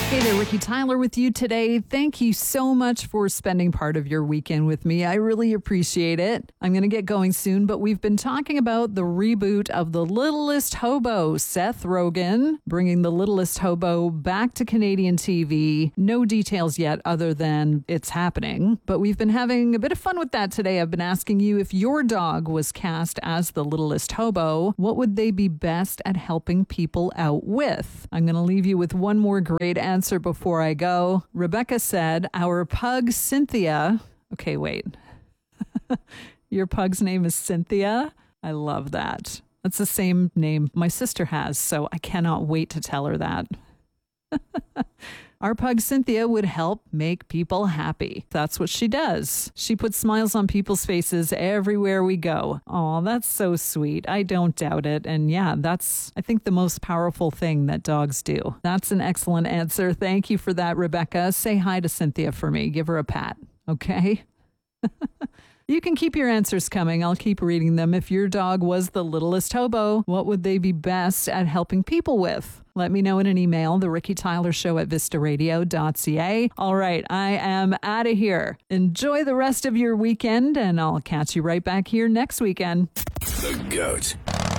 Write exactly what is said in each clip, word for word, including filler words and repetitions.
Hey there, Ricky Tyler with you today. Thank you so much for spending part of your weekend with me. I really appreciate it. I'm going to get going soon, but we've been talking about the reboot of The Littlest Hobo. Seth Rogen bringing The Littlest Hobo back to Canadian T V. No details yet other than it's happening, but we've been having a bit of fun with that today. I've been asking you, if your dog was cast as the Littlest Hobo, what would they be best at helping people out with? I'm going to leave you with one more great answer before I go. Rebecca said, our pug Cynthia. Okay, wait. Your pug's name is Cynthia? I love that. That's the same name my sister has, so I cannot wait to tell her that. Our pug Cynthia would help make people happy. That's what she does. She puts smiles on people's faces everywhere we go. Oh, that's so sweet. I don't doubt it. And yeah, that's, I think, the most powerful thing that dogs do. That's an excellent answer. Thank you for that, Rebecca. Say hi to Cynthia for me. Give her a pat, okay? You can keep your answers coming. I'll keep reading them. If your dog was the Littlest Hobo, what would they be best at helping people with? Let me know in an email, the Ricky Tyler Show at vista radio dot c a. All right, I am out of here. Enjoy the rest of your weekend, and I'll catch you right back here next weekend. The GOAT.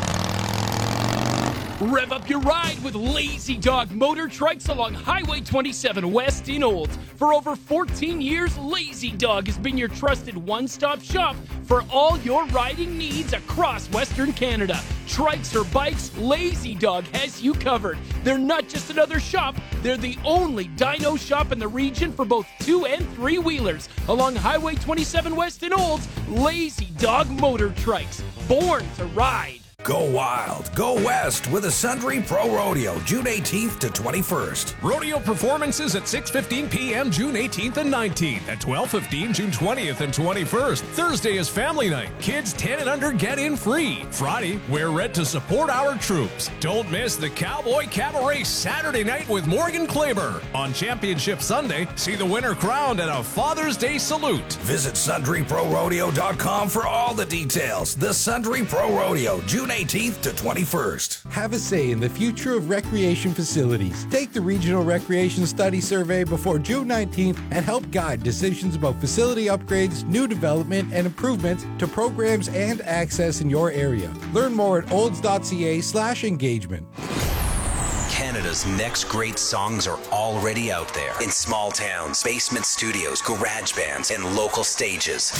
Rev up your ride with Lazy Dog Motor Trikes along Highway twenty-seven West in Olds. For over fourteen years, Lazy Dog has been your trusted one-stop shop for all your riding needs across Western Canada. Trikes or bikes, Lazy Dog has you covered. They're not just another shop, they're the only dyno shop in the region for both two and three-wheelers. Along Highway twenty-seven West in Olds, Lazy Dog Motor Trikes, born to ride. Go wild, go west with a Sundre Pro Rodeo, June eighteenth to twenty-first. Rodeo performances at six fifteen p.m. June eighteenth and nineteenth. At twelve fifteen June twentieth and twenty-first. Thursday is family night. Kids ten and under get in free. Friday, wear red to support our troops. Don't miss the Cowboy Cabaret Saturday night with Morgan Claber. On Championship Sunday, see the winner crowned at a Father's Day salute. Visit Sundre Pro Rodeo dot com for all the details. The Sundre Pro Rodeo, June eighteenth to twenty-first. Have a say in the future of recreation facilities. Take the Regional Recreation Study Survey before June nineteenth and help guide decisions about facility upgrades, new development, and improvements to programs and access in your area. Learn more at olds dot c a slash engagement. Canada's next great songs are already out there in small towns, basement studios, garage bands, and local stages.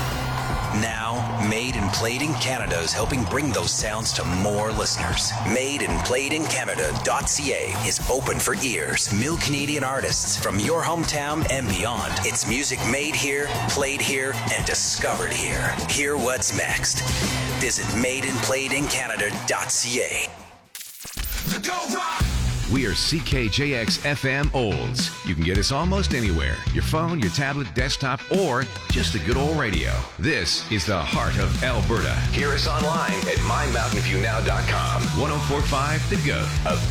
Now, Made and Played in Canada is helping bring those sounds to more listeners. made and played in canada dot c a is open for ears. New Canadian artists from your hometown and beyond. It's music made here, played here, and discovered here. Hear what's next. Visit made and played in canada dot c a. Go rock! We are C K J X F M Olds. You can get us almost anywhere. Your phone, your tablet, desktop, or just a good old radio. This is the heart of Alberta. Hear us online at my mountain view now dot com. ten forty-five The GOAT.